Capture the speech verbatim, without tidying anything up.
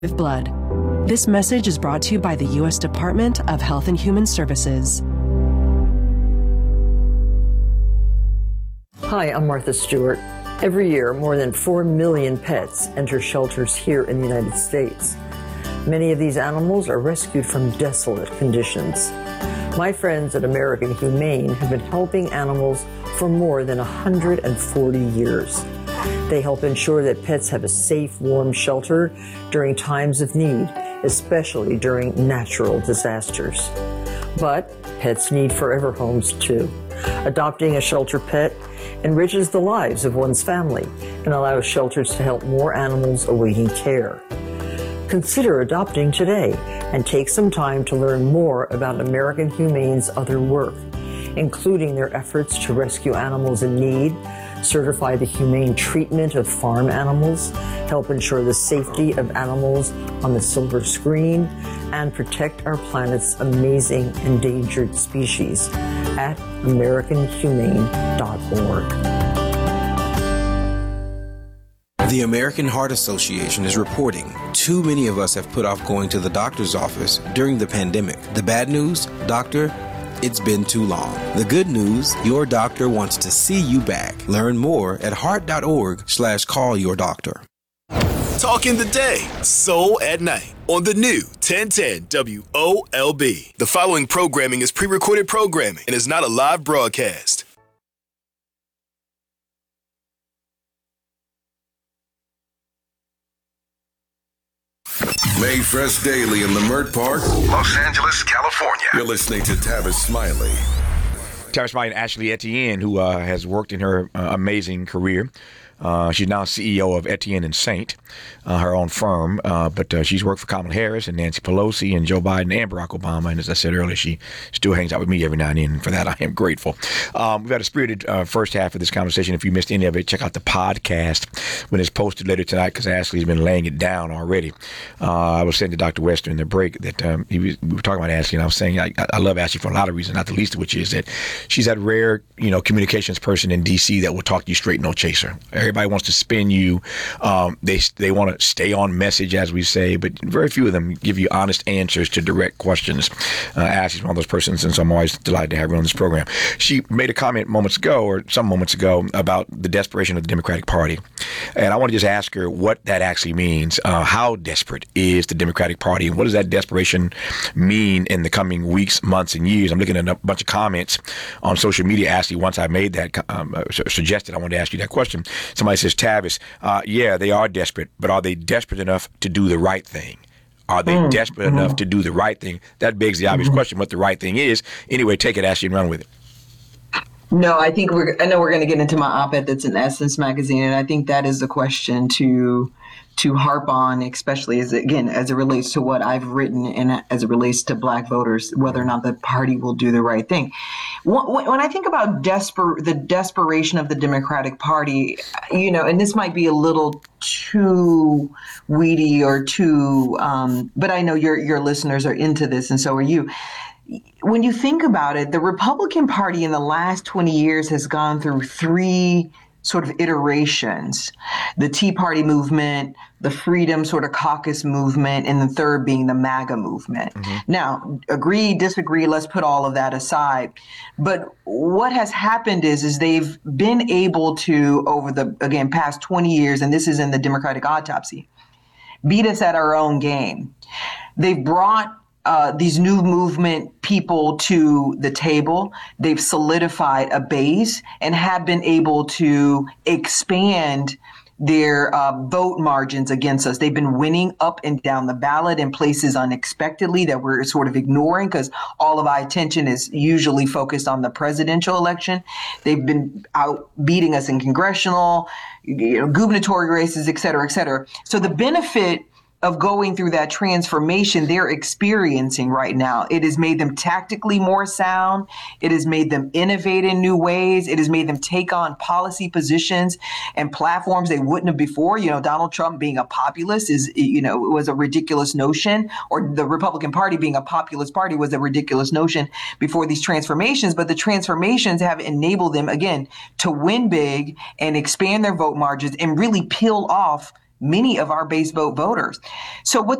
blood. This message is brought to you by the U S Department of Health and Human Services. Hi, I'm Martha Stewart. Every year, more than four million pets enter shelters here in the United States. Many of these animals are rescued from desolate conditions. My friends at American Humane have been helping animals for more than one hundred forty years. They help ensure that pets have a safe, warm shelter during times of need, especially during natural disasters. But pets need forever homes too. Adopting a shelter pet enriches the lives of one's family and allows shelters to help more animals awaiting care. Consider adopting today and take some time to learn more about American Humane's other work, including their efforts to rescue animals in need, certify the humane treatment of farm animals, help ensure the safety of animals on the silver screen, and protect our planet's amazing endangered species at american humane dot org. The American Heart Association is reporting too many of us have put off going to the doctor's office during the pandemic. The bad news, doctor, it's been too long. The good news, your doctor wants to see you back. Learn more at heart.org slash call your doctor. Talking the day, Soul at Night on the new ten ten W O L B. The following programming is pre-recorded programming and is not a live broadcast. Made fresh daily in Leimert Park, Los Angeles, California. You're listening to Tavis Smiley. Tavis Smiley and Ashley Etienne, who uh, has worked in her uh, amazing career. Uh, she's now C E O of Etienne and Saint, uh, her own firm, uh, but uh, she's worked for Kamala Harris and Nancy Pelosi and Joe Biden and Barack Obama. And as I said earlier, she still hangs out with me every now and then. And for that, I am grateful. Um, we've had a spirited uh, first half of this conversation. If you missed any of it, check out the podcast when it's posted later tonight, because Ashley's been laying it down already. Uh, I was saying to Doctor Wester in the break that um, he was, we were talking about Ashley, and I was saying I, I love Ashley for a lot of reasons, not the least of which is that she's that rare, you know, communications person in D C that will talk to you straight, no chaser. Everybody wants to spin you. Um, they they want to stay on message, as we say, but very few of them give you honest answers to direct questions. Uh, Ashley's one of those persons, and so I'm always delighted to have her on this program. She made a comment moments ago, or some moments ago, about the desperation of the Democratic Party. And I want to just ask her what that actually means. Uh, how desperate is the Democratic Party, and what does that desperation mean in the coming weeks, months, and years? I'm looking at a bunch of comments on social media, Ashley, once I made that, um, suggested I wanted to ask you that question. Somebody says, Tavis, uh, yeah, they are desperate, but are they desperate enough to do the right thing? Are they mm, desperate mm-hmm. enough to do the right thing? That begs the obvious mm-hmm. question, what the right thing is. Anyway, take it, Ashley, and run with it. No, I think we're, I know we're going to get into my op-ed that's in Essence magazine, and I think that is the question to to harp on, especially as, again, as it relates to what I've written and as it relates to Black voters, whether or not the party will do the right thing. When I think about desper- the desperation of the Democratic Party, you know, and this might be a little too weedy or too, um, but I know your your listeners are into this, and so are you. When you think about it, the Republican Party in the last twenty years has gone through three sort of iterations: the Tea Party movement, the Freedom sort of caucus movement, and the third being the MAGA movement. Mm-hmm. Now, agree, disagree, let's put all of that aside. But what has happened is, is they've been able to, over the, again, past twenty years, and this is in the Democratic autopsy, beat us at our own game. They've brought Uh, these new movement people to the table. They've solidified a base and have been able to expand their uh, vote margins against us. They've been winning up and down the ballot in places unexpectedly that we're sort of ignoring because all of our attention is usually focused on the presidential election. They've been out beating us in congressional, you know, gubernatorial races, et cetera, et cetera. So the benefit of going through that transformation they're experiencing right now, it has made them tactically more sound. It has made them innovate in new ways. It has made them take on policy positions and platforms they wouldn't have before. You know, Donald Trump being a populist is, you know, was a ridiculous notion, or the Republican Party being a populist party was a ridiculous notion before these transformations. But the transformations have enabled them, again, to win big and expand their vote margins and really peel off many of our base vote voters. So what